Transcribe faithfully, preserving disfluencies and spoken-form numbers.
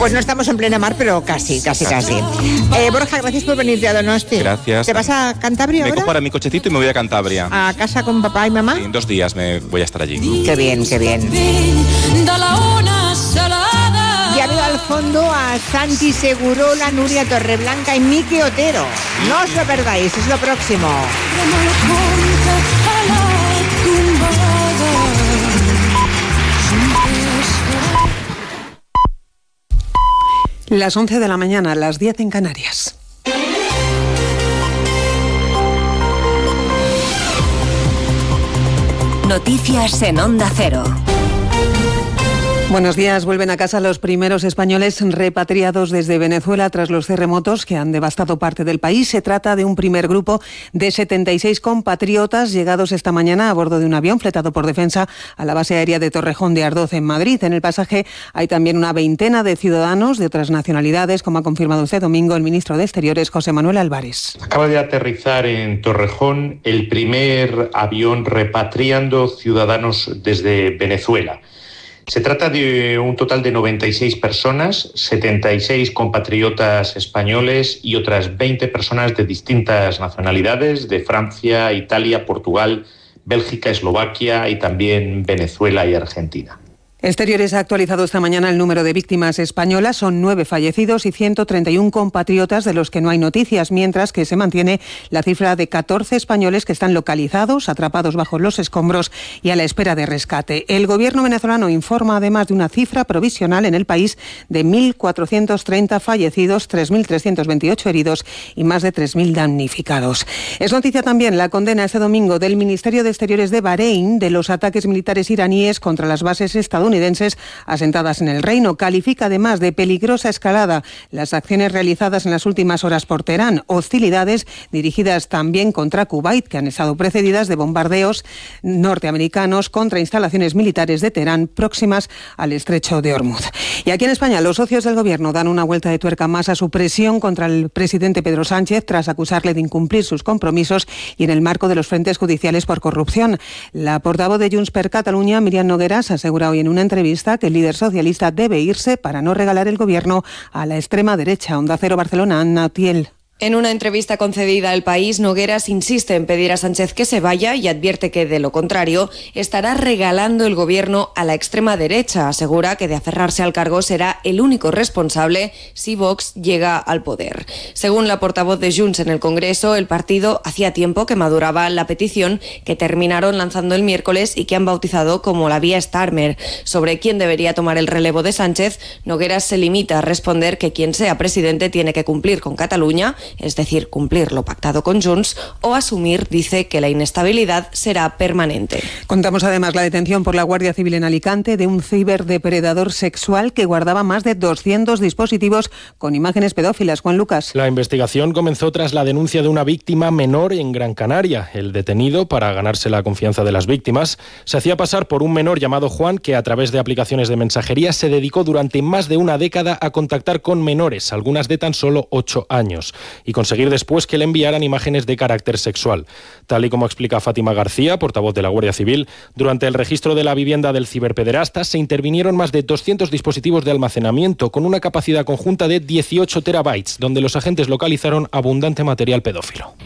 Pues no estamos en plena mar, pero casi, casi, casi. Eh, Borja, gracias por venirte a Donosti. Gracias. ¿Te vas a Cantabria me ahora? Me cojo para mi cochecito y me voy a Cantabria. ¿A casa con papá y mamá? Sí, en dos días me voy a estar allí. Qué bien, qué bien. Ya veo al fondo a Santi Segurola, Nuria Torreblanca y Miki Otero. No os lo perdáis, es lo próximo. Las once de la mañana, las diez en Canarias. Noticias en Onda Cero. Buenos días. Vuelven a casa los primeros españoles repatriados desde Venezuela tras los terremotos que han devastado parte del país. Se trata de un primer grupo de setenta y seis compatriotas llegados esta mañana a bordo de un avión fletado por Defensa a la base aérea de Torrejón de Ardoz, en Madrid. En el pasaje hay también una veintena de ciudadanos de otras nacionalidades, como ha confirmado este domingo el ministro de Exteriores, José Manuel Álvarez. Acaba de aterrizar en Torrejón el primer avión repatriando ciudadanos desde Venezuela. Se trata de un total de noventa y seis personas, setenta y seis compatriotas españoles y otras veinte personas de distintas nacionalidades, de Francia, Italia, Portugal, Bélgica, Eslovaquia y también Venezuela y Argentina. Exteriores ha actualizado esta mañana el número de víctimas españolas. Son nueve fallecidos y ciento treinta y uno compatriotas de los que no hay noticias, mientras que se mantiene la cifra de catorce españoles que están localizados, atrapados bajo los escombros y a la espera de rescate. El gobierno venezolano informa además de una cifra provisional en el país de mil cuatrocientos treinta fallecidos, tres mil trescientos veintiocho heridos y más de tres mil damnificados. Es noticia también la condena este domingo del Ministerio de Exteriores de Bahrein de los ataques militares iraníes contra las bases estadounidenses asentadas en el reino. Califica además de peligrosa escalada las acciones realizadas en las últimas horas por Teherán, hostilidades dirigidas también contra Kuwait, que han estado precedidas de bombardeos norteamericanos contra instalaciones militares de Teherán próximas al estrecho de Hormuz. Y aquí en España, los socios del gobierno dan una vuelta de tuerca más a su presión contra el presidente Pedro Sánchez tras acusarle de incumplir sus compromisos y en el marco de los frentes judiciales por corrupción. La portavoz de Junts per Catalunya, Míriam Nogueras, asegura hoy en una entrevista que el líder socialista debe irse para no regalar el gobierno a la extrema derecha. Onda Cero Barcelona, Anna Tiel. En una entrevista concedida al País, Nogueras insiste en pedir a Sánchez que se vaya y advierte que, de lo contrario, estará regalando el gobierno a la extrema derecha. Asegura que de aferrarse al cargo será el único responsable si Vox llega al poder. Según la portavoz de Junts en el Congreso, el partido hacía tiempo que maduraba la petición que terminaron lanzando el miércoles y que han bautizado como la vía Starmer. Sobre quién debería tomar el relevo de Sánchez, Nogueras se limita a responder que quien sea presidente tiene que cumplir con Cataluña, es decir, cumplir lo pactado con Junts, o asumir, dice, que la inestabilidad será permanente. Contamos además la detención por la Guardia Civil en Alicante de un ciberdepredador sexual que guardaba más de doscientos dispositivos con imágenes pedófilas. Juan Lucas. La investigación comenzó tras la denuncia de una víctima menor en Gran Canaria. El detenido, para ganarse la confianza de las víctimas, se hacía pasar por un menor llamado Juan que, a través de aplicaciones de mensajería, se dedicó durante más de una década a contactar con menores, algunas de tan solo ocho años. Y conseguir después que le enviaran imágenes de carácter sexual. Tal y como explica Fátima García, portavoz de la Guardia Civil, durante el registro de la vivienda del ciberpederasta se intervinieron más de doscientos dispositivos de almacenamiento con una capacidad conjunta de dieciocho terabytes, donde los agentes localizaron abundante material pedófilo.